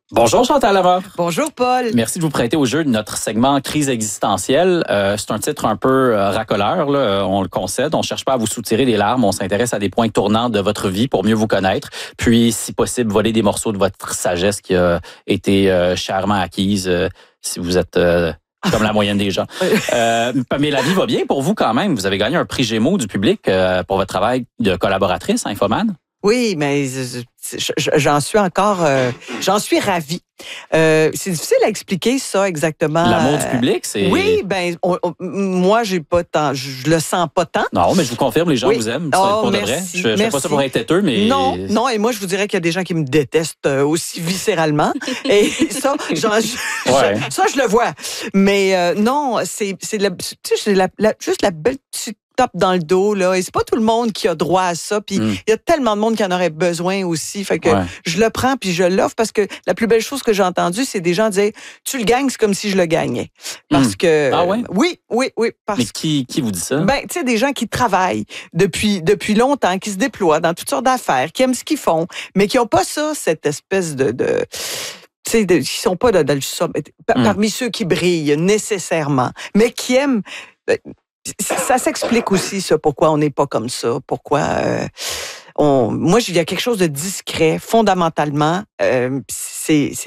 Bonjour Chantal Lamar. Bonjour Paul. Merci de vous prêter au jeu de notre segment Crise existentielle. C'est un titre un peu racoleur, là, on le concède. On cherche pas à vous soutirer des larmes, on s'intéresse à des points tournants de votre vie pour mieux vous connaître. Puis, si possible, voler des morceaux de votre sagesse qui a été chèrement acquise si vous êtes comme la moyenne des gens. Mais la vie va bien pour vous quand même. Vous avez gagné un prix Gémeaux du public pour votre travail de collaboratrice à Infoman. Oui, mais j'en suis encore, j'en suis ravie. C'est difficile à expliquer ça exactement. L'amour du public, c'est... Oui, ben moi j'ai pas tant, je le sens pas tant. Non, mais je vous confirme, les gens vous aiment. Pour de vrai. Je fais pas ça pour être têteux, mais... Non, et moi je vous dirais qu'il y a des gens qui me détestent aussi viscéralement. Et ça, ça je le vois. Mais non, c'est juste la belle petite tape dans le dos, là. Et c'est pas tout le monde qui a droit à ça. Puis il y a tellement de monde qui en aurait besoin aussi. Fait que je le prends puis je l'offre parce que la plus belle chose que j'ai entendue, c'est des gens dire tu le gagnes, c'est comme si je le gagnais. Parce que. Ah ouais? Oui. Mais qui vous dit ça? Ben, tu sais, des gens qui travaillent depuis longtemps, qui se déploient dans toutes sortes d'affaires, qui aiment ce qu'ils font, mais qui n'ont pas ça, cette espèce de tu sais, qui sont pas dans le parmi ceux qui brillent nécessairement, mais qui aiment. Ça s'explique aussi, ça, pourquoi on n'est pas comme ça, pourquoi moi, il y a quelque chose de discret, fondamentalement, c'est